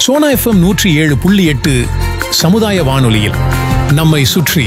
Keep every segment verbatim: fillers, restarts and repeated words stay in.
Sona FM நூற்றி ஏழு புள்ளி எட்டு சமுதாய வானொலியில் நம்மை சுற்றி.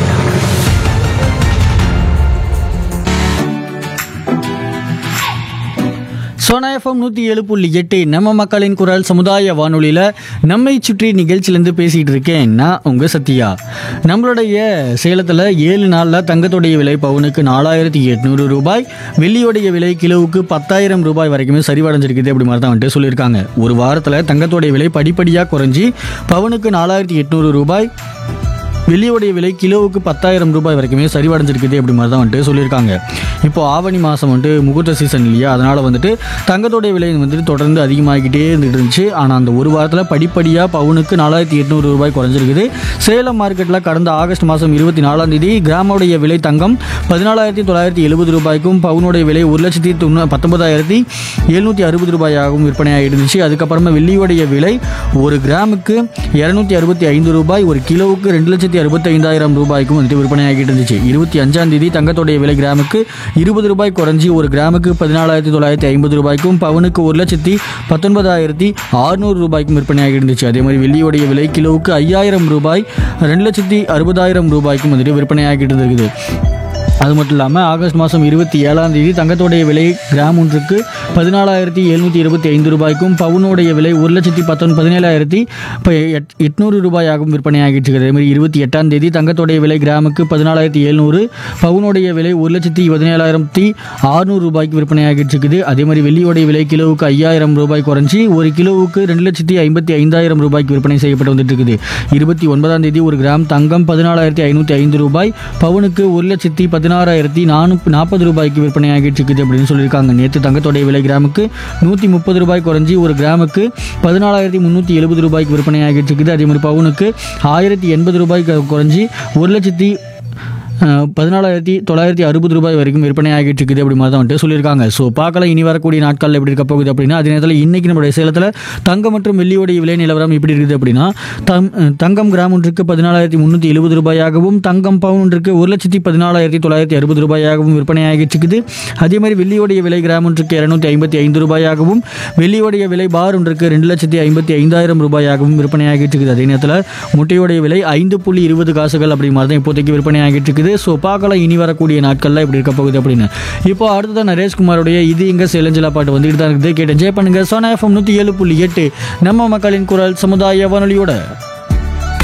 சோனா எஃப்எம் நூற்றி ஏழு புள்ளி எட்டு நம்ம மக்களின் குரல் சமுதாய வானொலியில் நம்மை சுற்றி நிகழ்ச்சியிலேருந்து பேசிகிட்டு இருக்கேன் நான் உங்கள் சத்யா. நம்மளுடைய சேலத்தில் ஏழு நாளில் தங்கத்துடைய விலை பவுனுக்கு நாலாயிரத்தி எட்நூறு ரூபாய், வெள்ளியோடைய விலை கிலோவுக்கு பத்தாயிரம் ரூபாய் வரைக்குமே சரிவடைஞ்சிருக்குது அப்படி மாதிரி தான் வந்துட்டு சொல்லியிருக்காங்க. ஒரு வாரத்தில் தங்கத்தோடைய விலை படிப்படியாக குறைஞ்சி பவுனுக்கு நாலாயிரத்தி எட்நூறு ரூபாய், வெள்ளியோடைய விலை கிலோவுக்கு பத்தாயிரம் ரூபாய் வரைக்குமே சரிவடைஞ்சிருக்குது அப்படி மாதிரி தான் வந்துட்டு சொல்லியிருக்காங்க. இப்போ ஆவணி மாதம் வந்துட்டு முகூர்த்த சீசன் இல்லையா, அதனால் வந்துட்டு தங்கத்தோடைய விலை வந்துட்டு தொடர்ந்து அதிகமாகிக்கிட்டே இருந்துட்டு இருந்துச்சு. ஆனால் அந்த ஒரு வாரத்தில் படிப்படியாக பவுனுக்கு நாலாயிரத்தி எட்நூறு ரூபாய் குறைஞ்சிருக்குது. சேலம் மார்க்கெட்டில் கடந்த ஆகஸ்ட் மாதம் இருபத்தி நாலாம் தேதி கிராமோடைய விலை தங்கம் பதினாலாயிரத்தி தொள்ளாயிரத்தி எழுபது ரூபாய்க்கும், பவுனுடைய விலை ஒரு லட்சத்தி தொண்ணூ பத்தொன்பதாயிரத்தி எழுநூற்றி அறுபது ரூபாயாகவும் விற்பனையாக இருந்துச்சு. அதுக்கப்புறமா வெள்ளியோடைய விலை ஒரு கிராமுக்கு இரநூத்தி அறுபத்தி ஐந்து ரூபாய், ஒரு கிலோவுக்கு ரெண்டு லட்சத்தி அறுபத்தி ஐந்தாயிரம் ரூபாய்க்கும் வந்துட்டு விற்பனையாகிட்டு இருந்துச்சு. இருபத்தி அஞ்சாம் தேதி தங்கத்தோடைய விலை கிராமுக்கு இருபது ரூபாய் குறைஞ்சி ஒரு கிராமுக்கு பதினாலாயிரத்தி தொள்ளாயிரத்தி ஐம்பது ரூபாய்க்கும், பவுனுக்கு ஒரு லட்சத்தி பத்தொன்பதாயிரத்தி அறுநூறு ரூபாய்க்கும் விற்பனையாகி இருந்துச்சு. அதே மாதிரி வெள்ளியோடைய விலை கிலோவுக்கு ஐயாயிரம் ரூபாய், ரெண்டு லட்சத்தி அறுபதாயிரம் ரூபாய்க்கும் வந்துட்டு விற்பனையாகிட்டு இருக்குது. அது மட்டும் இல்லாமல் ஆகஸ்ட் மாதம் இருபத்தி ஏழாம் தேதி தங்கத்தோடைய விலை கிராம் ஒன்றுக்கு பதினாலாயிரத்தி எழுநூற்றி இருபத்தி ஐந்து ரூபாய்க்கும், பவுனுடைய விலை ஒரு லட்சத்தி பத்தொன் பதினேழாயிரத்தி இப்போ எட் எட்நூறு ரூபாயாகவும் விற்பனையாகிட்டு இருக்குது. அதேமாதிரி இருபத்தி எட்டாம் தேதி தங்கத்தோடைய விலை கிராமுக்கு பதினாலாயிரத்தி எழுநூறு, பவுனுடைய விலை ஒரு லட்சத்தி பதினேழாயிரத்தி அறுநூறு ரூபாய்க்கு விற்பனையாகிட்டு இருக்குது. அதே மாதிரி வெள்ளியோடைய விலை கிலோவுக்கு ஐயாயிரம் ரூபாய் குறைஞ்சி ஒரு கிலோவுக்கு ரெண்டு லட்சத்தி ஐம்பத்தி ஐந்தாயிரம் ரூபாய்க்கு விற்பனை செய்யப்பட்டு வந்துட்டு இருக்குது. இருபத்தி ஒன்பதாம் தேதி ஒரு கிராம் தங்கம் பதினாலாயிரத்தி ஐநூற்றி ஐந்து ரூபாய், பவுனுக்கு ஒரு லட்சத்தி பதினாறாயிரத்தி நானூற்றி நாற்பது ரூபாய்க்கு விற்பனையாகிட்டு இருக்குது அப்படின்னு சொல்லியிருக்காங்க. நேற்று தங்கத்தோடைய விலை கிராமுக்கு நூற்றி முப்பது ரூபாய் குறைஞ்சி ஒரு கிராமுக்கு பதினாலாயிரத்தி முந்நூற்றி எழுபது ரூபாய்க்கு விற்பனையாகிட்டு இருக்குது. அதே மாதிரி பவுனுக்கு ஆயிரத்தி எண்பது ரூபாய் குறைஞ்சி ஒரு லட்சத்தி பதினாலாயிரத்தி தொள்ளாயிரத்தி அறுபது ரூபாய் வரைக்கும் விற்பனை ஆகிட்டு இருக்குது அப்படி மாதிரி தான் வந்துட்டு சொல்லியிருக்காங்க. ஸோ பார்க்கலாம் இனி வரக்கூடிய நாட்களில் எப்படி இருக்க போகுது அப்படின்னா. அதே நேரத்தில் இன்றைக்கி நம்மளுடைய சேலத்தில் தங்கம் மற்றும் வெள்ளியோடைய விலை நிலவரம் எப்படி இருக்குது அப்படின்னா, தங் தங்கம் கிராம் ஒன்றுக்கு பதினாலாயிரத்தி முந்நூற்றி எழுபது ரூபாயாகவும், தங்கம் பவுன் ஒன்றுக்கு ஒரு லட்சத்தி பதினாலாயிரத்தி தொள்ளாயிரத்தி அறுபது ரூபாயாகவும் விற்பனை ஆகிட்டு இருக்குது. அதே மாதிரி வெள்ளியோடைய விலை கிராம் ஒன்றுக்கு இரநூத்தி ஐம்பத்தி ஐந்து ரூபாயாகவும், வெள்ளியோடைய விலை பார் ஒன்றுக்கு ரெண்டு லட்சத்தி ஐம்பத்தி ஐந்தாயிரம் ரூபாயாகவும் விற்பனை ஆகிட்டு இருக்குது. அதே நேரத்தில் முட்டையோடைய விலை ஐந்து புள்ளி இருபது காசுகள் அப்படி மாதிரி தான் இப்போதைக்கு விற்பனை ஆகிட்டு இருக்குது. ஸோ பார்க்கலாம் இனி வரக்கூடிய நாட்கள்லாம் இப்படி இருக்க போகுது அப்படின்னு. இப்போ அடுத்ததான் நரேஷ்குமாரோடைய இது எங்க சேலஞ்சிலா பாட்டு வந்துட்டு தான் இருக்குது. கேட்டு என்ஜாய் பண்ணுங்க. சோனா எஃப்எம் நூற்றி ஏழு புள்ளி எட்டு நம்ம மக்களின் குரல் சமுதாய வானொலியோட.